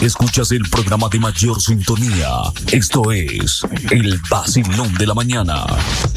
Escuchas el programa de mayor sintonía. Esto es El Vacilón de la Mañana.